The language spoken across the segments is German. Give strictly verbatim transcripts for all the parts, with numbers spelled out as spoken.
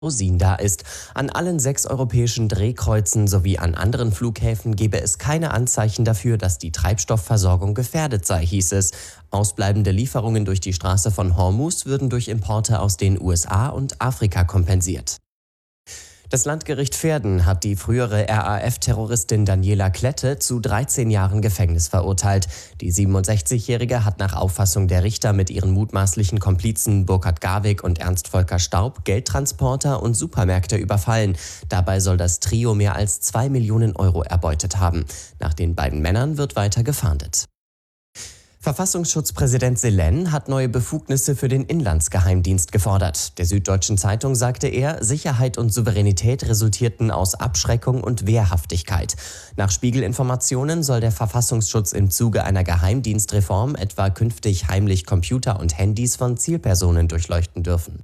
Kerosin da ist. An allen sechs europäischen Drehkreuzen sowie an anderen Flughäfen gebe es keine Anzeichen dafür, dass die Treibstoffversorgung gefährdet sei, hieß es. Ausbleibende Lieferungen durch die Straße von Hormuz würden durch Importe aus den U S A und Afrika kompensiert. Das Landgericht Verden hat die frühere R A F-Terroristin Daniela Klette zu dreizehn Jahren Gefängnis verurteilt. Die siebenundsechzigjährige hat nach Auffassung der Richter mit ihren mutmaßlichen Komplizen Burkhard Garwig und Ernst Volker Staub Geldtransporter und Supermärkte überfallen. Dabei soll das Trio mehr als zwei Millionen Euro erbeutet haben. Nach den beiden Männern wird weiter gefahndet. Verfassungsschutzpräsident Selen hat neue Befugnisse für den Inlandsgeheimdienst gefordert. Der Süddeutschen Zeitung sagte er, Sicherheit und Souveränität resultierten aus Abschreckung und Wehrhaftigkeit. Nach Spiegelinformationen soll der Verfassungsschutz im Zuge einer Geheimdienstreform etwa künftig heimlich Computer und Handys von Zielpersonen durchleuchten dürfen.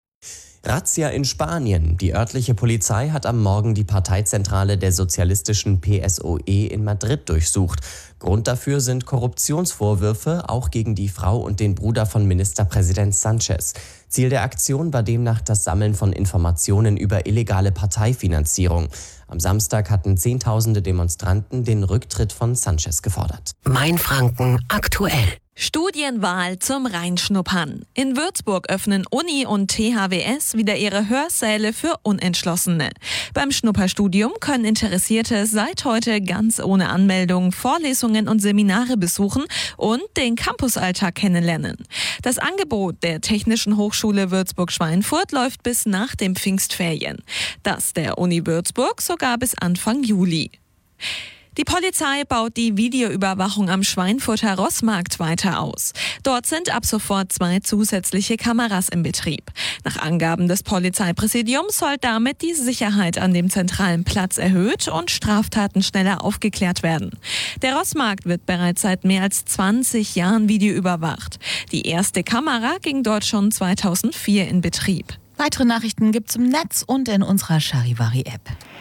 Razzia in Spanien. Die örtliche Polizei hat am Morgen die Parteizentrale der sozialistischen P S O E in Madrid durchsucht. Grund dafür sind Korruptionsvorwürfe, auch gegen die Frau und den Bruder von Ministerpräsident Sánchez. Ziel der Aktion war demnach das Sammeln von Informationen über illegale Parteifinanzierung. Am Samstag hatten Zehntausende Demonstranten den Rücktritt von Sánchez gefordert. Mainfranken aktuell. Studienwahl zum Reinschnuppern. In Würzburg öffnen Uni und T H W S wieder ihre Hörsäle für Unentschlossene. Beim Schnupperstudium können Interessierte seit heute ganz ohne Anmeldung Vorlesungen und Seminare besuchen und den Campusalltag kennenlernen. Das Angebot der Technischen Hochschule Würzburg-Schweinfurt läuft bis nach den Pfingstferien. Das der Uni Würzburg sogar bis Anfang Juli. Die Polizei baut die Videoüberwachung am Schweinfurter Rossmarkt weiter aus. Dort sind ab sofort zwei zusätzliche Kameras im Betrieb. Nach Angaben des Polizeipräsidiums soll damit die Sicherheit an dem zentralen Platz erhöht und Straftaten schneller aufgeklärt werden. Der Rossmarkt wird bereits seit mehr als zwanzig Jahren videoüberwacht. Die erste Kamera ging dort schon zweitausendvier in Betrieb. Weitere Nachrichten gibt's im Netz und in unserer Charivari-App.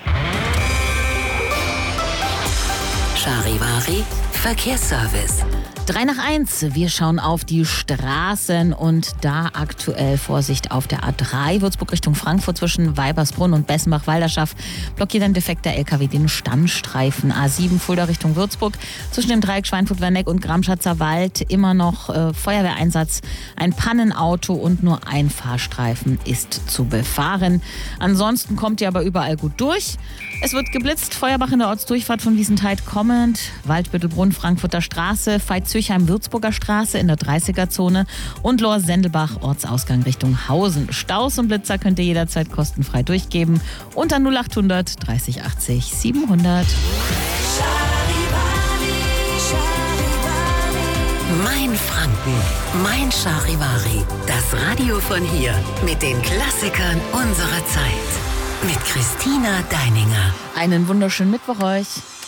Charivari Verkehrsservice. Drei nach eins. Wir schauen auf die Straßen und da aktuell Vorsicht auf der A drei Würzburg Richtung Frankfurt zwischen Weibersbrunn und Bessenbach-Walderschaft blockiert ein defekter L K W den Standstreifen. A sieben Fulda Richtung Würzburg zwischen dem Dreieck Schweinfurt-Werneck und Gramschatzer Wald immer noch äh, Feuerwehreinsatz. Ein Pannenauto und nur ein Fahrstreifen ist zu befahren. Ansonsten kommt ihr aber überall gut durch. Es wird geblitzt, Feuerbach in der Ortsdurchfahrt von Wiesenthal kommend, Waldbüttelbrunn, Frankfurter Straße, Veitshöchheim, Würzburger Straße in der dreißiger-Zone und Lohr-Sendelbach, Ortsausgang Richtung Hausen. Staus und Blitzer könnt ihr jederzeit kostenfrei durchgeben unter null achthundert dreißig achtzig siebenhundert. Mainfranken, mein Charivari. Das Radio von hier mit den Klassikern unserer Zeit. Mit Christina Deininger. Einen wunderschönen Mittwoch euch.